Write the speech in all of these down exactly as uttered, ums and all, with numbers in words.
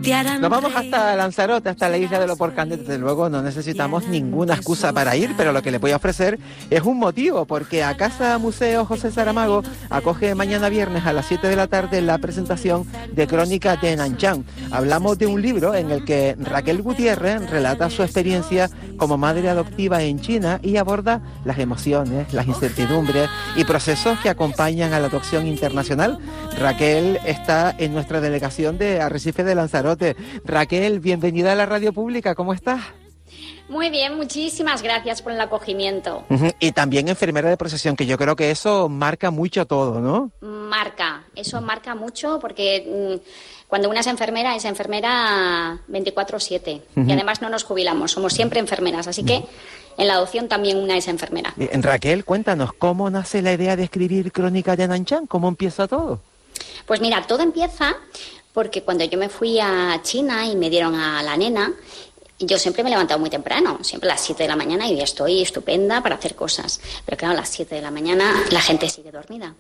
Nos vamos hasta Lanzarote, hasta la isla de los Porcán. Desde luego no necesitamos ninguna excusa para ir, pero lo que les voy a ofrecer es un motivo, porque a Casa Museo José Saramago acoge mañana viernes a las siete de la tarde la presentación de Crónicas de Nanchang. Hablamos de un libro en el que Raquel Gutiérrez relata su experiencia como madre adoptiva en China y aborda las emociones, las incertidumbres y procesos que acompañan a la adopción internacional. Raquel está en nuestra delegación de Arrecife de Lanzarote. Raquel, bienvenida a la radio pública, ¿cómo estás? Muy bien, muchísimas gracias por el acogimiento. Uh-huh. Y también enfermera de procesión, que yo creo que eso marca mucho todo, ¿no? Marca, eso marca mucho porque mmm, cuando una es enfermera, es enfermera veinticuatro siete. Uh-huh. Y además no nos jubilamos, somos siempre enfermeras, así que en la adopción también una es enfermera. Eh, Raquel, cuéntanos, ¿cómo nace la idea de escribir Crónicas de Nanchang? ¿Cómo empieza todo? Pues mira, todo empieza porque cuando yo me fui a China y me dieron a la nena, yo siempre me he levantado muy temprano, siempre a las siete de la mañana, y estoy estupenda para hacer cosas. Pero claro, a las siete de la mañana la gente sigue dormida.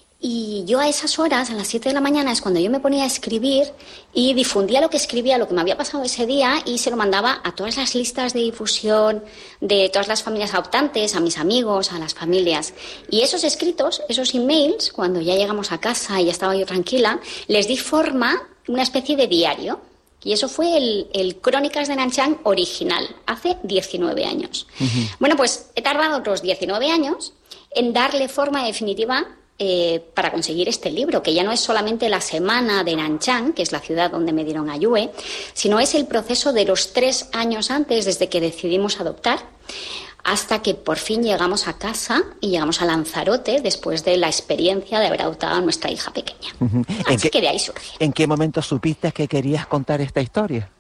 Y yo a esas horas, a las siete de la mañana, es cuando yo me ponía a escribir y difundía lo que escribía, lo que me había pasado ese día, y se lo mandaba a todas las listas de difusión de todas las familias adoptantes, a mis amigos, a las familias. Y esos escritos, esos emails, cuando ya llegamos a casa y ya estaba yo tranquila, les di forma, una especie de diario. Y eso fue el, el Crónicas de Nanchang original, hace diecinueve años. Uh-huh. Bueno, pues he tardado otros diecinueve años en darle forma definitiva Eh, para conseguir este libro, que ya no es solamente la semana de Nanchang, que es la ciudad donde me dieron a Yue, sino es el proceso de los tres años antes, desde que decidimos adoptar, hasta que por fin llegamos a casa y llegamos a Lanzarote después de la experiencia de haber adoptado a nuestra hija pequeña. Uh-huh. Así qué, que de ahí surge. ¿En qué momento supiste que querías contar esta historia?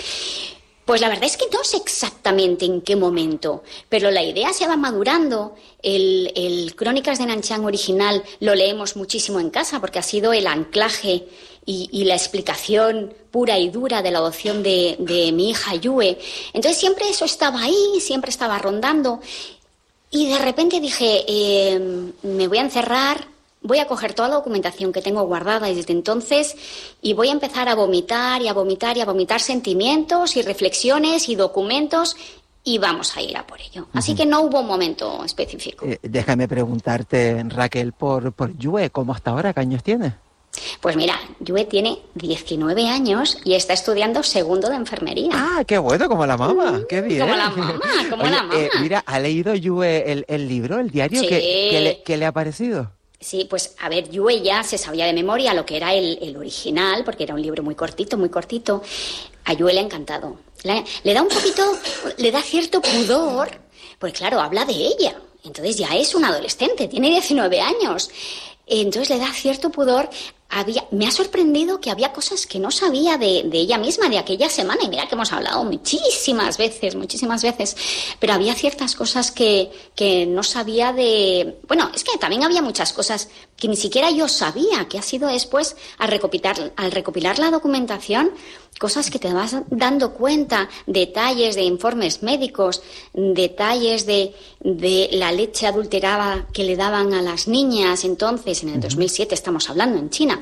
Pues la verdad es que no sé exactamente en qué momento, pero la idea se va madurando. El, el Crónicas de Nanchang original lo leemos muchísimo en casa porque ha sido el anclaje y, y la explicación pura y dura de la adopción de, de mi hija Yue. Entonces siempre eso estaba ahí, siempre estaba rondando. Y de repente dije, eh, me voy a encerrar, voy a coger toda la documentación que tengo guardada desde entonces y voy a empezar a vomitar y a vomitar y a vomitar sentimientos y reflexiones y documentos y vamos a ir a por ello. Así uh-huh. que no hubo un momento específico. Eh, déjame preguntarte, Raquel, por, por Yue, ¿cómo hasta ahora? ¿Qué años tiene? Pues mira, Yue tiene diecinueve años y está estudiando segundo de enfermería. Ah, qué bueno, como la mamá, qué bien. Como la mamá, como Oye, la mamá. Eh, mira, ¿ha leído Yue el, el libro, el diario? Sí. ¿Qué, qué, le, ¿Qué le ha parecido? Sí, pues a ver, Yue ya se sabía de memoria lo que era el, el original, porque era un libro muy cortito, muy cortito. A Yue le ha encantado. Le, le da un poquito, le da cierto pudor, porque claro, habla de ella. Entonces ya es una adolescente, tiene diecinueve años. Entonces le da cierto pudor. Había, me ha sorprendido que había cosas que no sabía de, de ella misma, de aquella semana, y mira que hemos hablado muchísimas veces, muchísimas veces, pero había ciertas cosas que, que no sabía de... Bueno, es que también había muchas cosas que ni siquiera yo sabía, que ha sido después, al recopilar, al recopilar la documentación, cosas que te vas dando cuenta, detalles de informes médicos, detalles de, de la leche adulterada que le daban a las niñas entonces, en el dos mil siete estamos hablando, en China.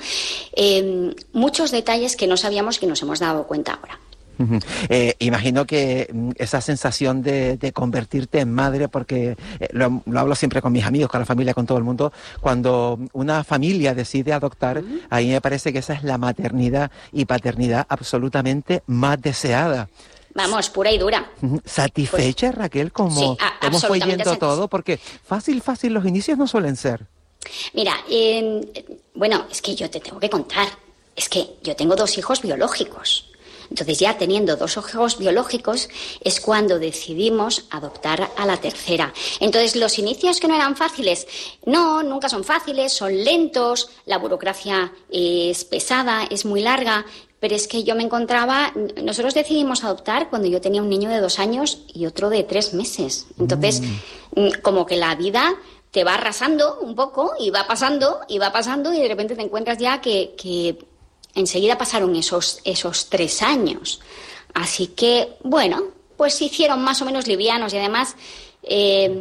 Eh, muchos detalles que no sabíamos que nos hemos dado cuenta ahora. Uh-huh. Eh, imagino que esa sensación de, de convertirte en madre, porque eh, lo, lo hablo siempre con mis amigos, con la familia, con todo el mundo, cuando una familia decide adoptar, uh-huh. a mí me parece que esa es la maternidad y paternidad absolutamente más deseada. Vamos, pura y dura. Uh-huh. ¿Satisfecha, pues, Raquel, como sí, cómo fue yendo todo? Porque fácil, fácil los inicios no suelen ser. Mira, eh, bueno, es que yo te tengo que contar, es que yo tengo dos hijos biológicos. Entonces ya teniendo dos hijos biológicos es cuando decidimos adoptar a la tercera. Entonces los inicios que no eran fáciles, no, nunca son fáciles, son lentos, la burocracia es pesada, es muy larga, pero es que yo me encontraba, nosotros decidimos adoptar cuando yo tenía un niño de dos años y otro de tres meses. Entonces, mm. como que la vida te va arrasando un poco y va pasando y va pasando y de repente te encuentras ya que, que enseguida pasaron esos, esos tres años. Así que, bueno, pues se hicieron más o menos livianos y además eh,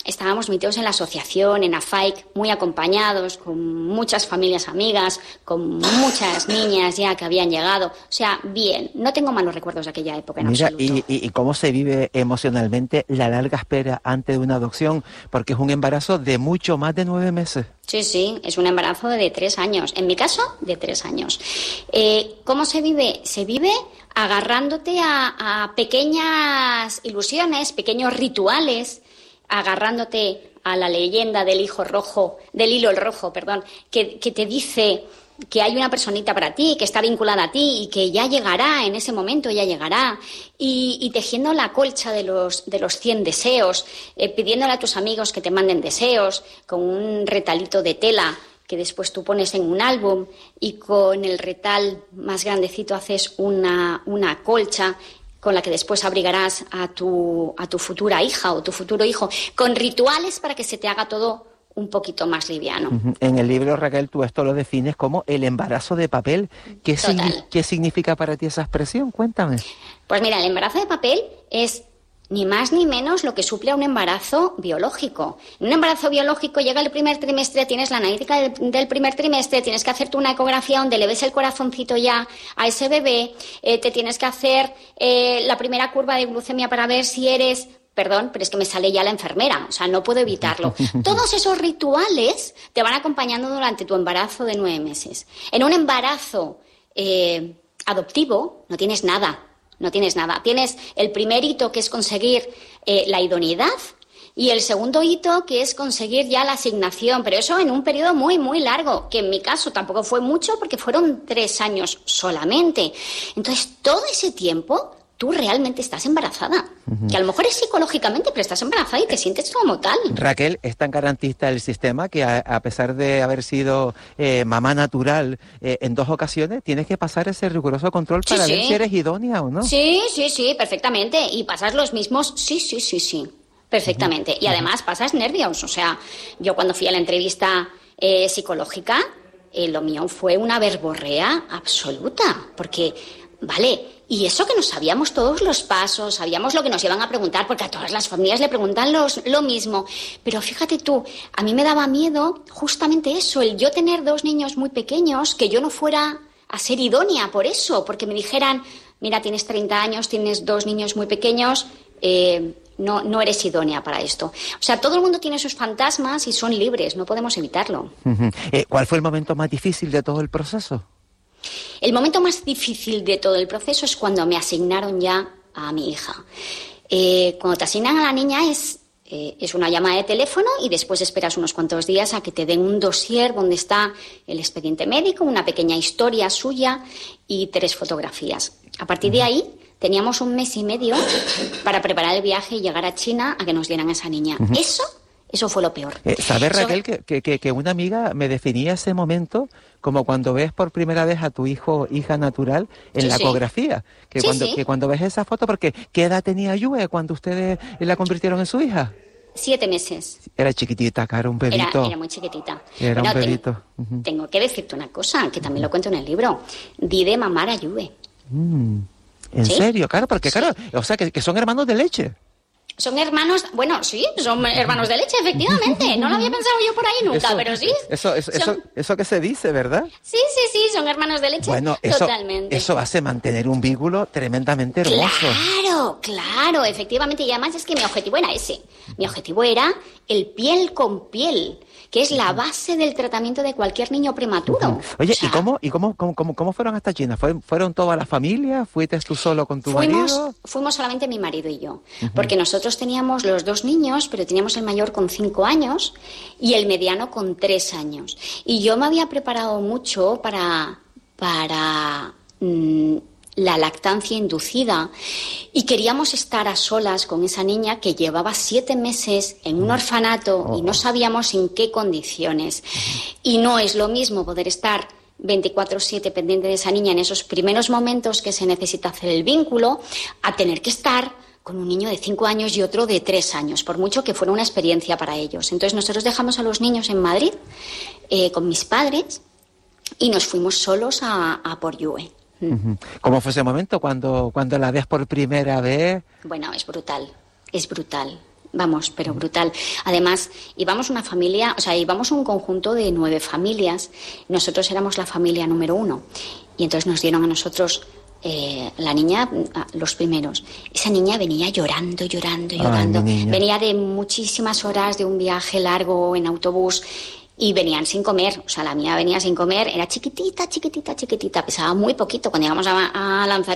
estábamos metidos en la asociación, en AFAIC, muy acompañados, con muchas familias amigas, con muchas niñas ya que habían llegado. O sea, bien, no tengo malos recuerdos de aquella época en Mira, absoluto. Y, y, ¿y cómo se vive emocionalmente la larga espera antes de una adopción? Porque es un embarazo de mucho más de nueve meses. Sí, sí, es un embarazo de tres años. En mi caso, de tres años. Eh, ¿Cómo se vive? Se vive agarrándote a, a pequeñas ilusiones, pequeños rituales, agarrándote a la leyenda del hijo rojo, del hilo rojo, perdón, que, que te dice que hay una personita para ti, que está vinculada a ti y que ya llegará, en ese momento ya llegará, y, y tejiendo la colcha de los, de los cien deseos, eh, pidiéndole a tus amigos que te manden deseos, con un retalito de tela que después tú pones en un álbum y con el retal más grandecito haces una, una colcha con la que después abrigarás a tu, a tu futura hija o tu futuro hijo, con rituales para que se te haga todo un poquito más liviano. Uh-huh. En el libro, Raquel, tú esto lo defines como el embarazo de papel. ¿Qué, signi- ¿Qué significa para ti esa expresión? Cuéntame. Pues mira, el embarazo de papel es ni más ni menos lo que suple a un embarazo biológico. En un embarazo biológico llega el primer trimestre, tienes la analítica del, del primer trimestre, tienes que hacerte una ecografía donde le ves el corazoncito ya a ese bebé, eh, te tienes que hacer eh, la primera curva de glucemia para ver si eres... Perdón, pero es que me sale ya la enfermera, o sea, no puedo evitarlo. Todos esos rituales te van acompañando durante tu embarazo de nueve meses. En un embarazo eh, adoptivo no tienes nada. No tienes nada. Tienes el primer hito, que es conseguir eh, la idoneidad, y el segundo hito, que es conseguir ya la asignación, pero eso en un periodo muy, muy largo, que en mi caso tampoco fue mucho porque fueron tres años solamente. Entonces, todo ese tiempo tú realmente estás embarazada. Uh-huh. Que a lo mejor es psicológicamente, pero estás embarazada y te sientes como tal. Raquel, es tan garantista el sistema que a, a pesar de haber sido eh, mamá natural eh, en dos ocasiones, tienes que pasar ese riguroso control para sí, ver sí. si eres idónea o no. Sí, sí, sí, perfectamente. Y pasas los mismos, sí, sí, sí, sí, perfectamente. Uh-huh. Y además pasas nervios. O sea, yo cuando fui a la entrevista eh, psicológica, eh, lo mío fue una verborrea absoluta, porque, vale... Y eso que nos sabíamos todos los pasos, sabíamos lo que nos iban a preguntar, porque a todas las familias le preguntan los, lo mismo. Pero fíjate tú, a mí me daba miedo justamente eso, el yo tener dos niños muy pequeños, que yo no fuera a ser idónea por eso, porque me dijeran, mira, tienes treinta años, tienes dos niños muy pequeños, eh, no, no eres idónea para esto. O sea, todo el mundo tiene sus fantasmas y son libres, no podemos evitarlo. Uh-huh. Eh, ¿Cuál fue el momento más difícil de todo el proceso? El momento más difícil de todo el proceso es cuando me asignaron ya a mi hija. Eh, cuando te asignan a la niña es, eh, es una llamada de teléfono y después esperas unos cuantos días a que te den un dossier donde está el expediente médico, una pequeña historia suya y tres fotografías. A partir de ahí teníamos un mes y medio para preparar el viaje y llegar a China a que nos dieran a esa niña. Uh-huh. Eso, eso fue lo peor. Eh, ¿Sabes, Raquel, so... que, que, que una amiga me definía ese momento como cuando ves por primera vez a tu hijo hija natural en sí, la ecografía? Que, sí, cuando, sí. que cuando ves esa foto, porque ¿qué edad tenía Yue cuando ustedes la convirtieron en su hija? Siete meses. Era chiquitita, cara, un bebito. Era, era muy chiquitita. Era bueno, un bebito. Tengo, uh-huh. tengo que decirte una cosa, que también lo cuento en el libro. Di de mamar a Yue. Mm, ¿En ¿Sí? serio? Claro, porque sí. claro, o sea, que, que son hermanos de leche. Son hermanos, bueno, sí, son hermanos de leche, efectivamente. No lo había pensado yo por ahí nunca, eso, pero sí. Eso, eso, son... eso, eso que se dice, ¿verdad? Sí, sí, sí, son hermanos de leche. Bueno, eso, totalmente. Eso hace mantener un vínculo tremendamente hermoso. Claro, claro, efectivamente. Y además es que mi objetivo era ese. Mi objetivo era el piel con piel, que es la base del tratamiento de cualquier niño prematuro. Uh-huh. Oye, o sea, ¿y cómo, y cómo, cómo, cómo, cómo fueron hasta China? ¿Fueron, ¿Fueron toda la familia? ¿Fuiste tú solo con tu fuimos, marido? Fuimos solamente mi marido y yo, uh-huh. porque nosotros teníamos los dos niños, pero teníamos el mayor con cinco años y el mediano con tres años. Y yo me había preparado mucho para... para mmm, la lactancia inducida y queríamos estar a solas con esa niña que llevaba siete meses en un orfanato oh. y no sabíamos en qué condiciones. Y no es lo mismo poder estar veinticuatro siete pendiente de esa niña en esos primeros momentos que se necesita hacer el vínculo, a tener que estar con un niño de cinco años y otro de tres años, por mucho que fuera una experiencia para ellos. Entonces nosotros dejamos a los niños en Madrid eh, con mis padres y nos fuimos solos a, a por Yue. ¿Cómo fue ese momento cuando, cuando la ves por primera vez? Bueno, es brutal, es brutal. vamos, pero brutal. Además, íbamos una familia, o sea, íbamos un conjunto de nueve familias. Nosotros éramos la familia número uno. Y entonces nos dieron a nosotros, eh, la niña, los primeros. Esa niña venía llorando, llorando, llorando. Ay, venía de muchísimas horas de un viaje largo en autobús. Y venían sin comer, o sea, la mía venía sin comer, era chiquitita, chiquitita, chiquitita, pesaba muy poquito. Cuando llegamos a, a Lanzarote